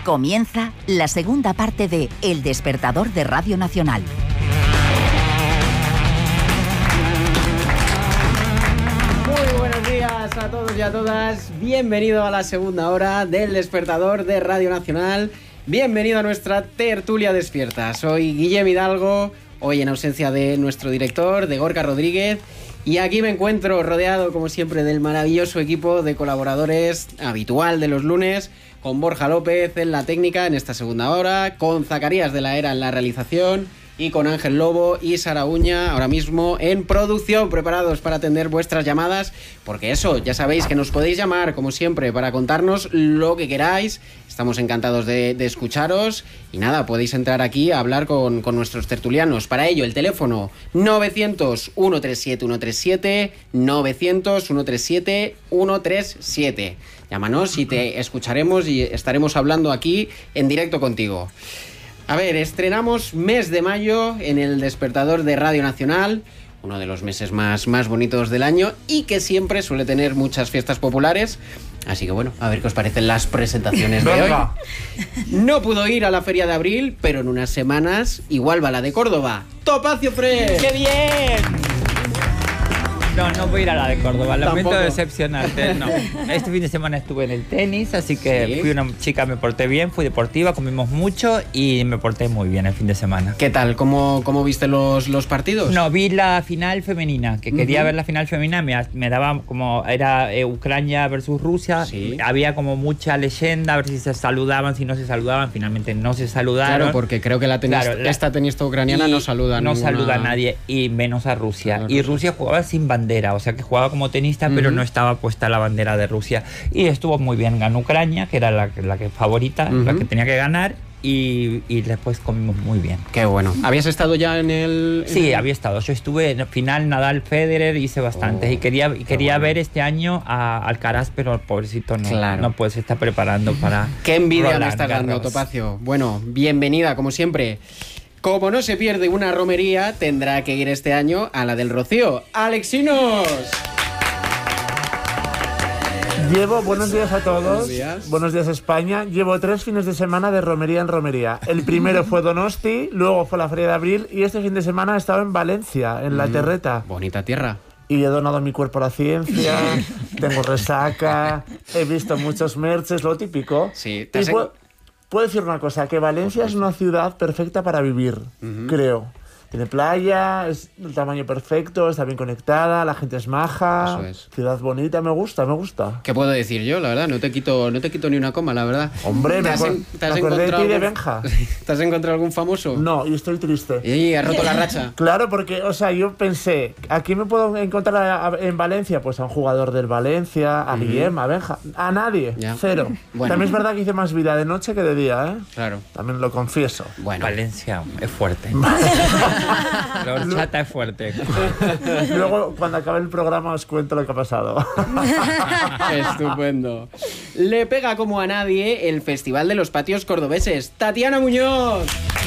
Comienza la segunda parte de El Despertador de Radio Nacional. Muy buenos días a todos y a todas. Bienvenido a la segunda hora del Despertador de Radio Nacional. Bienvenido a nuestra tertulia despierta. Soy Guillem Hidalgo, hoy en ausencia de nuestro director, de Gorka Rodríguez. Y aquí me encuentro rodeado, como siempre, del maravilloso equipo de colaboradores habitual de los lunes, con Borja López en la técnica en esta segunda hora, con Zacarías de la Era en la realización y con Ángel Lobo y Sara Uña ahora mismo en producción, preparados para atender vuestras llamadas, porque eso, ya sabéis que nos podéis llamar, como siempre, para contarnos lo que queráis. Estamos encantados de escucharos y nada, podéis entrar aquí a hablar con nuestros tertulianos. Para ello, el teléfono 900-137-137, 900-137-137. Llámanos y te escucharemos y estaremos hablando aquí en directo contigo. A ver, estrenamos mes de mayo en el Despertador de Radio Nacional, uno de los meses más bonitos del año y que siempre suele tener muchas fiestas populares. Así que bueno, a ver qué os parecen las presentaciones de hoy. No pudo ir a la Feria de Abril, pero en unas semanas igual va la de Córdoba. ¡Topacio Fresh! ¡Qué bien! No voy a ir a la de Córdoba, lamento decepcionarte, no. Este fin de semana estuve en el tenis, así que ¿sí? Fui una chica, me porté bien, fui deportiva, comimos mucho y me porté muy bien el fin de semana. ¿Qué tal? ¿Cómo viste los partidos? No, vi la final femenina, que quería ver la final femenina, me daba como, era Ucrania versus Rusia, sí. Había como mucha leyenda, a ver si se saludaban, si no se saludaban, finalmente no se saludaron. Claro, porque creo que esta tenista ucraniana no saluda saluda a nadie, y menos a Rusia. Y Rusia jugaba sin bandera. O sea que jugaba como tenista, pero no estaba puesta la bandera de Rusia. Y estuvo muy bien. Ganó Ucrania, que era la que favorita, la que tenía que ganar. Y después comimos muy bien. Qué bueno. ¿Habías estado ya en el...? Sí, había estado. Yo estuve en el final Nadal-Federer, hice bastantes. Y quería ver este año a Alcaraz, pero pobrecito no puede, se está preparando para... Qué envidia me estás dando, Topacio. Bueno, bienvenida, como siempre. Como no se pierde una romería, tendrá que ir este año a la del Rocío. ¡Alexinos! Buenos días a todos. Buenos días España. Llevo 3 fines de semana de romería en romería. El primero fue Donosti, luego fue la Feria de Abril y este fin de semana he estado en Valencia, en La Terreta. Bonita tierra. Y he donado mi cuerpo a la ciencia, tengo resaca, he visto muchos merches, lo típico. Sí, puedo decir una cosa, que Valencia es una ciudad perfecta para vivir, creo. Tiene playa, es del tamaño perfecto, está bien conectada, la gente es maja. Eso es. Ciudad bonita, me gusta. ¿Qué puedo decir yo, la verdad? No te quito ni una coma, la verdad. Hombre, me acordé de ti de Benja. ¿Te has encontrado algún famoso? No, y estoy triste. Y has roto la racha. Claro, porque, o sea, yo pensé, ¿a quién me puedo encontrar en Valencia? Pues a un jugador del Valencia, a Guillem, a Benja. A nadie, cero. Bueno. También es verdad que hice más vida de noche que de día, ¿eh? Claro. También lo confieso. Bueno. Valencia es fuerte. La horchata es fuerte. Luego, cuando acabe el programa, os cuento lo que ha pasado. Estupendo. Le pega como a nadie el Festival de los Patios Cordobeses. ¡Tatiana Muñoz!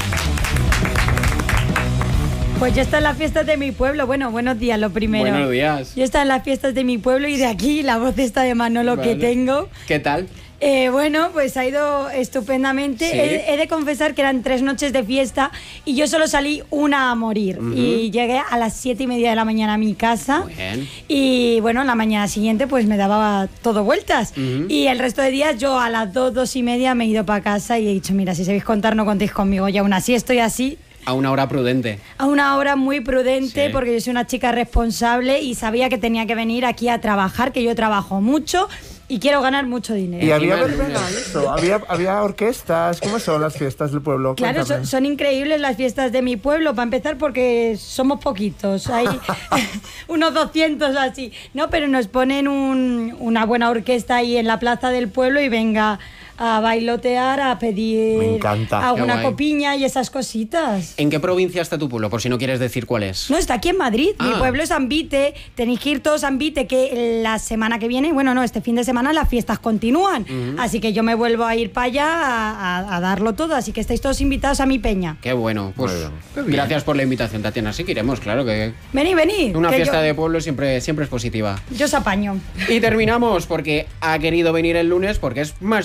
Pues yo estoy en las fiestas de mi pueblo. Bueno, buenos días, lo primero. Buenos días. Yo estoy en las fiestas de mi pueblo y de aquí la voz esta de Manolo que tengo. ¿Qué tal? Bueno, pues ha ido estupendamente. ¿Sí? He de confesar que eran 3 noches de fiesta y yo solo salí una a morir. Y llegué a las 7:30 de la mañana a mi casa. Muy bien. Y bueno, la mañana siguiente pues me daba todo vueltas. Y el resto de días yo a las 2:30 me he ido para casa y he dicho, mira, si sabéis contar no contéis conmigo. Y aún así estoy así. A una hora prudente. A una hora muy prudente, sí. Porque yo soy una chica responsable y sabía que tenía que venir aquí a trabajar, que yo trabajo mucho y quiero ganar mucho dinero. Y había verbena, eso, había orquestas. ¿Cómo son las fiestas del pueblo? Claro, son increíbles las fiestas de mi pueblo, para empezar porque somos poquitos, hay unos 200 así. No, pero nos ponen una buena orquesta ahí en la plaza del pueblo y venga a bailotear, a pedir alguna copiña y esas cositas. ¿En qué provincia está tu pueblo? Por si no quieres decir cuál es. No, está aquí en Madrid. Mi pueblo es Ambite. Tenéis que ir todos a Ambite, que la semana que viene, este fin de semana las fiestas continúan. Así que yo me vuelvo a ir para allá a darlo todo. Así que estáis todos invitados a mi peña. Qué bueno. Pues gracias por la invitación, Tatiana. Sí que iremos, claro que... Vení. Una fiesta de pueblo siempre es positiva. Yo os apaño. Y terminamos porque ha querido venir el lunes porque es más chulo que un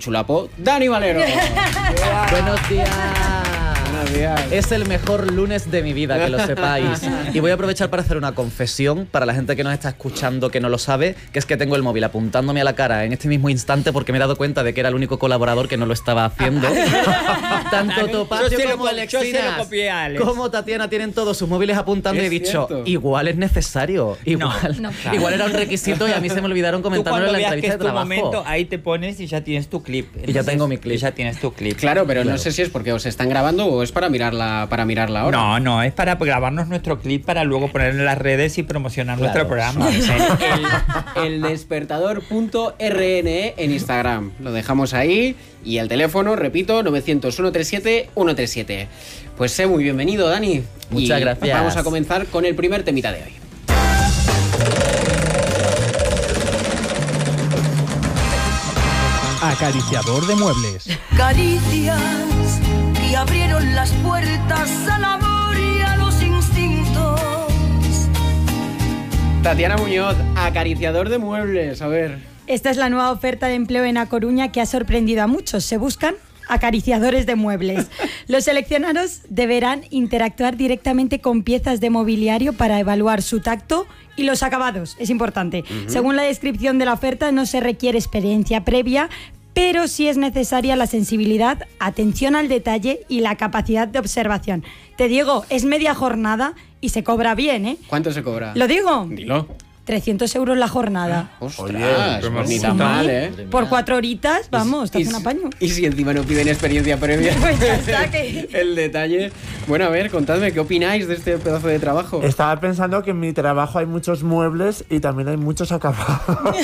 chulapo, Dani Valero. Buenos días. Buenos días. Es el mejor lunes de mi vida, que lo sepáis. Y voy a aprovechar para hacer una confesión para la gente que nos está escuchando que no lo sabe, que es que tengo el móvil apuntándome a la cara en este mismo instante porque me he dado cuenta de que era el único colaborador que no lo estaba haciendo. Tanto Topacio como Alexinas como Tatiana tienen todos sus móviles apuntando y he dicho, igual es necesario. Igual era un requisito y a mí se me olvidaron comentarlo en la entrevista de trabajo. Momento, ahí te pones y ya tienes tu clip. Y ya tengo mi clip. Y ya tienes tu clip. Claro, pero no sé si es porque os están grabando o es para mirarla ahora. No, es para grabarnos nuestro clip para luego ponerlo en las redes y promocionar nuestro programa. El despertador.rne en Instagram. Lo dejamos ahí. Y el teléfono, repito, 900-137-137. Pues sé muy bienvenido, Dani. Muchas gracias. Vamos a comenzar con el primer temita de hoy. Acariciador de muebles. Caricias que abrieron las puertas al amor y a los instintos. Tatiana Muñoz, acariciador de muebles. A ver. Esta es la nueva oferta de empleo en A Coruña que ha sorprendido a muchos. Se buscan acariciadores de muebles. Los seleccionados deberán interactuar directamente con piezas de mobiliario para evaluar su tacto y los acabados. Es importante. Según la descripción de la oferta, no se requiere experiencia previa, pero sí es necesaria la sensibilidad, atención al detalle y la capacidad de observación. Te digo, es media jornada y se cobra bien, ¿eh? ¿Cuánto se cobra? ¿Lo digo? Dilo. 300 euros la jornada. ¡Ostras! Pues ni tan mal, ¿eh? Por 4 horitas, vamos, te hace un apaño. Y si encima no piden experiencia previa. Pues ya está, que... El detalle. Bueno, a ver, contadme, ¿qué opináis de este pedazo de trabajo? Estaba pensando que en mi trabajo hay muchos muebles y también hay muchos acabados.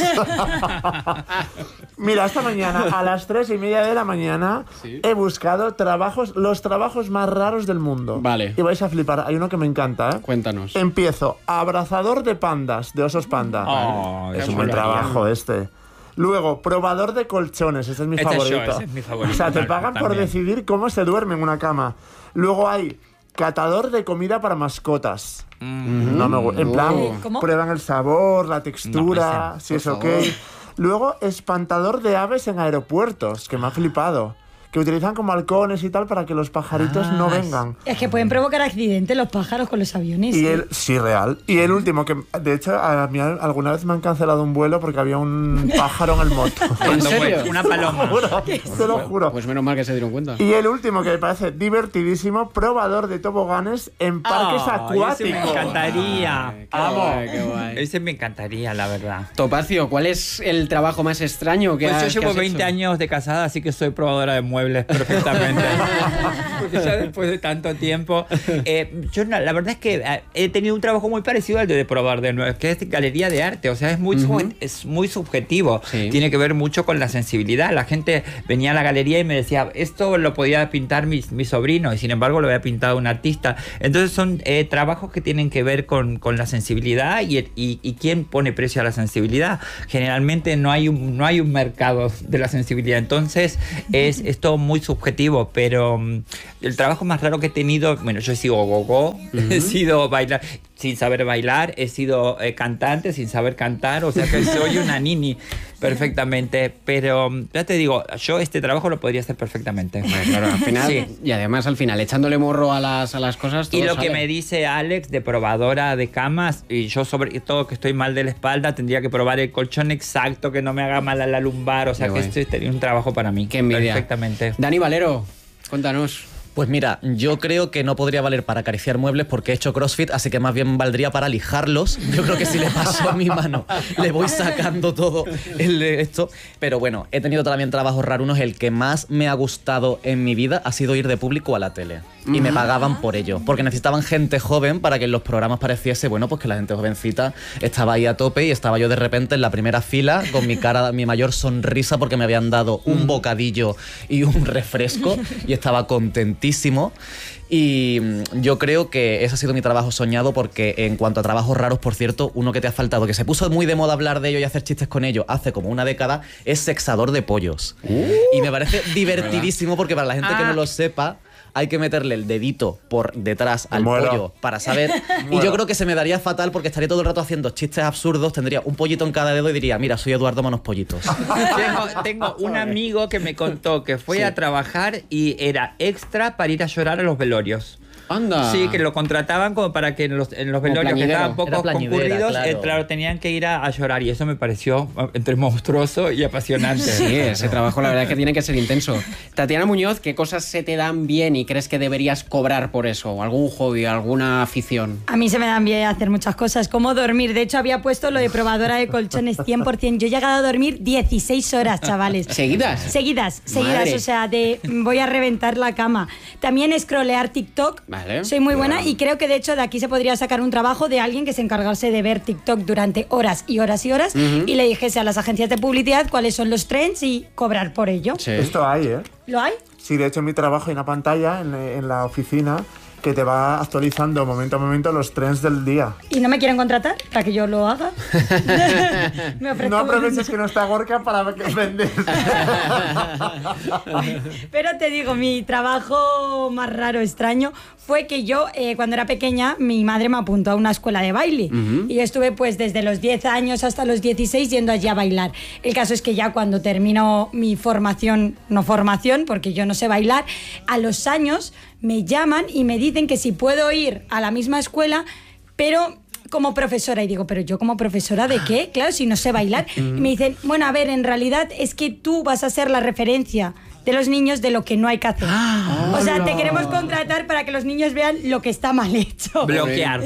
Mira, esta mañana, a las 3:30 de la mañana, he buscado los trabajos más raros del mundo. Vale. Y vais a flipar, hay uno que me encanta, ¿eh? Cuéntanos. Empiezo, abrazador de pandas, de osos panda. Es un buen trabajo este. Luego, probador de colchones, ese es mi favorito. Ese es mi favorito. O sea, te pagan por decidir cómo se duerme en una cama. Luego hay catador de comida para mascotas. No me gusta. En plan, ¿cómo? prueban el sabor, la textura, si es ok. Luego, espantador de aves en aeropuertos, que me ha flipado. Que utilizan como halcones y tal para que los pajaritos no vengan. Es que pueden provocar accidentes los pájaros con los aviones. Y sí, real. Y el último, que de hecho a mí alguna vez me han cancelado un vuelo porque había un pájaro en el moto. ¿En serio? Una paloma. Te lo juro. Pues menos mal que se dieron cuenta. Y el último, que me parece divertidísimo, probador de toboganes en parques acuáticos. Ese me encantaría. Qué guay. Ese me encantaría, la verdad. Topacio, ¿cuál es el trabajo más extraño que Pues has yo llevo que has 20 hecho? años de casada, así que soy probadora de muebles perfectamente. Porque ya después de tanto tiempo... yo la verdad es que he tenido un trabajo muy parecido al de probar de nuevo, que es galería de arte. O sea, es muy subjetivo. Sí. Tiene que ver mucho con la sensibilidad. La gente venía a la galería y me decía, esto lo podía pintar mi sobrino, y sin embargo lo había pintado un artista. Entonces son trabajos que tienen que ver con la sensibilidad y quién pone precio a la sensibilidad. Generalmente no hay un mercado de la sensibilidad. Entonces es todo muy subjetivo, pero el trabajo más raro que he tenido, bueno, yo he sido gogó, he sido bailar sin saber bailar, he sido cantante sin saber cantar, o sea que soy una nini perfectamente, pero ya te digo, yo este trabajo lo podría hacer perfectamente. Bueno, claro, al final, sí. y además al final, echándole morro a las cosas, todo Y lo sale. que me dice Alex de probadora de camas, y yo sobre todo que estoy mal de la espalda, tendría que probar el colchón exacto, que no me haga mal a la lumbar, o sea que esto sería un trabajo para mí. Qué envidia. Perfectamente. Dani Valero, cuéntanos. Pues mira, yo creo que no podría valer para acariciar muebles porque he hecho CrossFit, así que más bien valdría para lijarlos. Yo creo que si le paso a mi mano, le voy sacando todo esto. Pero bueno, he tenido también trabajos rarunos. El que más me ha gustado en mi vida ha sido ir de público a la tele. Y me pagaban por ello, porque necesitaban gente joven para que en los programas pareciese, bueno, pues que la gente jovencita estaba ahí a tope, y estaba yo de repente en la primera fila con mi cara, mi mayor sonrisa, porque me habían dado un bocadillo y un refresco y estaba contentísimo. Y yo creo que ese ha sido mi trabajo soñado, porque en cuanto a trabajos raros, por cierto, uno que te ha faltado, que se puso muy de moda hablar de ello y hacer chistes con ello hace como una década, es sexador de pollos. Y me parece divertidísimo porque para la gente que no lo sepa, hay que meterle el dedito por detrás al pollo para saber. Y yo creo que se me daría fatal porque estaría todo el rato haciendo chistes absurdos, tendría un pollito en cada dedo y diría, mira, soy Eduardo Manos Pollitos. Tengo un amigo que me contó que fue a trabajar y era extra para ir a llorar a los velorios. Anda. Sí, que lo contrataban como para que en los velorios que estaban poco concurridos, claro, tenían que ir a llorar. Y eso me pareció entre monstruoso y apasionante. Sí, ese trabajo la verdad es que tiene que ser intenso. Tatiana Muñoz, ¿qué cosas se te dan bien y crees que deberías cobrar por eso? ¿O algún hobby, alguna afición? A mí se me dan bien hacer muchas cosas, como dormir. De hecho, había puesto lo de probadora de colchones 100%. Yo he llegado a dormir 16 horas, chavales. ¿Seguidas? Seguidas. Madre. O sea, voy a reventar la cama. También scrollear TikTok. Vale. Soy muy buena y creo que de hecho de aquí se podría sacar un trabajo de alguien que se encargase de ver TikTok durante horas y horas y horas y le dijese a las agencias de publicidad cuáles son los trends y cobrar por ello. Sí. Esto hay, ¿eh? ¿Lo hay? Sí, de hecho en mi trabajo hay una pantalla en la oficina que te va actualizando momento a momento los trends del día. ¿Y no me quieren contratar para que yo lo haga? Me ofrezco. No aproveches que no está Gorka para vender. Pero te digo, mi trabajo más raro, extraño, fue que yo, cuando era pequeña, mi madre me apuntó a una escuela de baile. Y yo estuve pues desde los 10 años hasta los 16 yendo allí a bailar. El caso es que ya cuando termino mi formación, no formación, porque yo no sé bailar, a los años me llaman y me dicen que si puedo ir a la misma escuela, pero como profesora. Y digo, ¿pero yo como profesora de qué? Claro, si no sé bailar. Y me dicen, bueno, a ver, en realidad es que tú vas a ser la referencia de los niños de lo que no hay que hacer. O sea, te queremos contratar para que los niños vean lo que está mal hecho. Bloquear.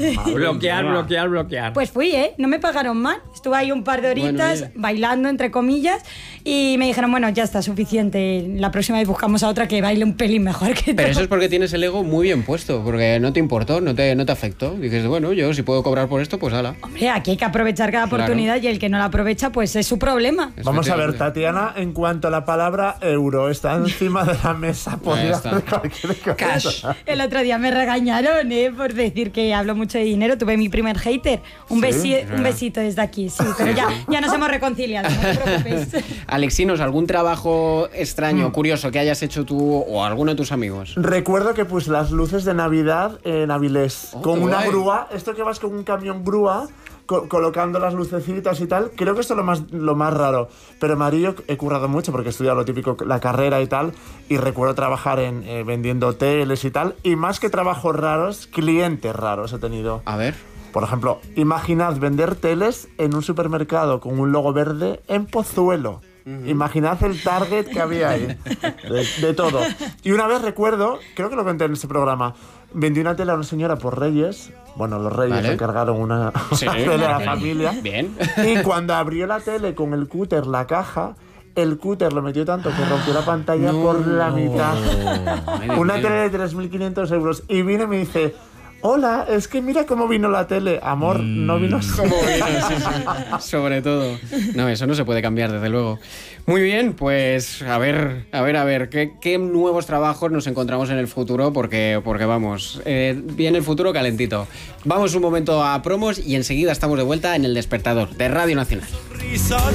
Pues fui, no me pagaron mal. Estuve ahí un par de horitas bailando, entre comillas, y me dijeron, bueno, ya está, suficiente. La próxima vez buscamos a otra que baile un pelín mejor que tú. Pero eso es porque tienes el ego muy bien puesto, porque no te importó, no te afectó. Dices, bueno, yo si puedo cobrar por esto, pues hala. Hombre, aquí hay que aprovechar cada oportunidad y el que no la aprovecha, pues es su problema. Vamos a ver, Tatiana, en cuanto a la palabra euro, está encima de la mesa. Podría hacer cualquier cosa. Cash. El otro día me regañaron por decir que hablo mucho de dinero. Tuve mi primer hater. Un besito desde aquí, sí. Pero ya nos hemos reconciliado, no te preocupes. Alexinos, ¿algún trabajo extraño, curioso que hayas hecho tú o alguno de tus amigos? Recuerdo que puse las luces de Navidad en Avilés con una grúa. Esto que vas con un camión grúa colocando las lucecitas y tal. Creo que esto es lo más raro. Pero Mario, he currado mucho porque he estudiado lo típico, la carrera y tal, y recuerdo trabajar en vendiendo hoteles y tal, y más que trabajos raros, clientes raros he tenido. A ver. Por ejemplo, imaginad vender teles en un supermercado con un logo verde en Pozuelo. Imaginad el target que había ahí, de todo. Y una vez recuerdo, creo que lo conté en ese programa, vendí una tele a una señora por Reyes. Bueno, los Reyes encargaron una tele a la familia. Bien. Y cuando abrió la tele con el cúter, la caja, el cúter lo metió tanto que rompió la pantalla por la mitad. Una tele de 3.500 euros. Y vino y me dice, hola, es que mira cómo vino la tele. Amor, no vino así. ¿Cómo vino? Sí. Sobre todo. No, eso no se puede cambiar, desde luego. Muy bien, pues a ver, ¿qué nuevos trabajos nos encontramos en el futuro? Porque vamos, viene el futuro calentito. Vamos un momento a promos y enseguida estamos de vuelta en El Despertador de Radio Nacional. Sonrisa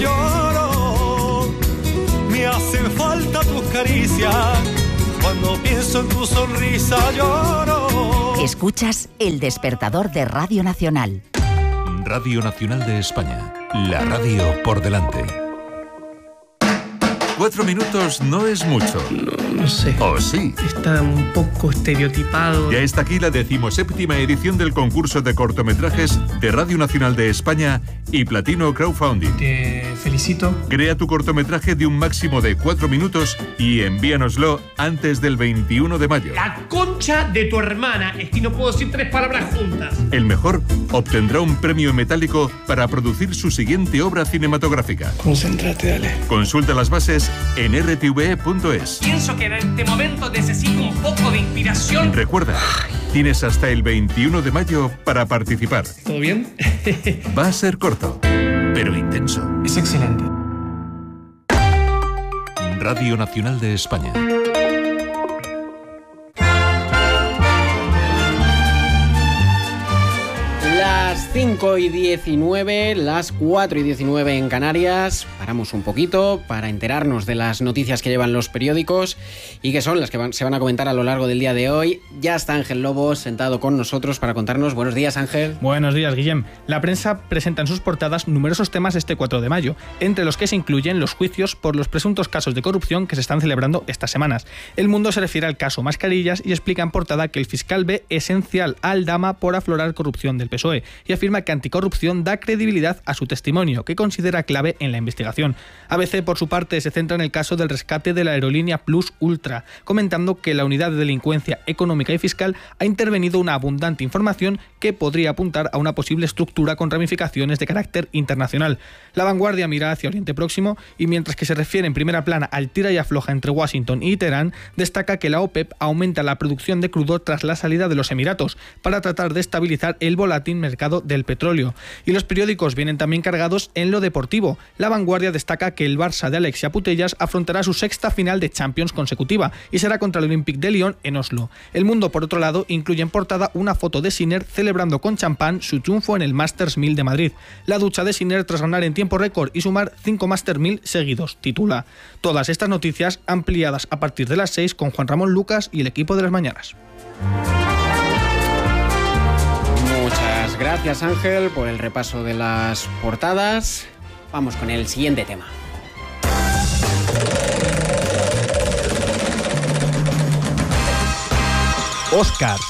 lloro, me hacen falta tus caricias. Cuando pienso en tu sonrisa lloro. Escuchas El Despertador de Radio Nacional. Radio Nacional de España. La radio por delante. 4 minutos no es mucho. No sé. ¿O sí? Está un poco estereotipado. Ya está aquí la 17ª edición del concurso de cortometrajes de Radio Nacional de España y Platino Crowdfunding. Te felicito. Crea tu cortometraje de un máximo de 4 minutos y envíanoslo antes del 21 de mayo. La concha de tu hermana. Es que no puedo decir 3 palabras juntas. El mejor obtendrá un premio metálico para producir su siguiente obra cinematográfica. Concéntrate, dale. Consulta las bases en rtve.es. Pienso que en este momento necesito un poco de inspiración. Recuerda, tienes hasta el 21 de mayo para participar. ¿Todo bien? Va a ser corto, pero intenso. Es excelente. Radio Nacional de España. Las 5:19, las 4:19 en Canarias. Paramos un poquito para enterarnos de las noticias que llevan los periódicos y que son las que se van a comentar a lo largo del día de hoy. Ya está Ángel Lobo sentado con nosotros para contarnos. Buenos días, Ángel. Buenos días, Guillem. La prensa presenta en sus portadas numerosos temas este 4 de mayo, entre los que se incluyen los juicios por los presuntos casos de corrupción que se están celebrando estas semanas. El Mundo se refiere al caso Mascarillas y explica en portada que el fiscal ve esencial a Aldama por aflorar corrupción del PSOE y afirma que Anticorrupción da credibilidad a su testimonio, que considera clave en la investigación. ABC, por su parte, se centra en el caso del rescate de la aerolínea Plus Ultra, comentando que la unidad de delincuencia económica y fiscal ha intervenido una abundante información que podría apuntar a una posible estructura con ramificaciones de carácter internacional. La Vanguardia mira hacia Oriente Próximo y, mientras que se refiere en primera plana al tira y afloja entre Washington y Teherán, destaca que la OPEP aumenta la producción de crudo tras la salida de los Emiratos para tratar de estabilizar el volátil mercado del petróleo. Y los periódicos vienen también cargados en lo deportivo. La Vanguardia destaca que el Barça de Alexia Putellas afrontará su sexta final de Champions consecutiva y será contra el Olympique de Lyon en Oslo. El Mundo, por otro lado, incluye en portada una foto de Sinner celebrando con champán su triunfo en el Masters 1000 de Madrid. La ducha de Sinner tras ganar en tiempo récord y sumar 5 Masters 1000 seguidos, titula. Todas estas noticias ampliadas a partir de las 6 con Juan Ramón Lucas y el equipo de las mañanas. Muchas gracias, Ángel, por el repaso de las portadas. Vamos con el siguiente tema. Oscars.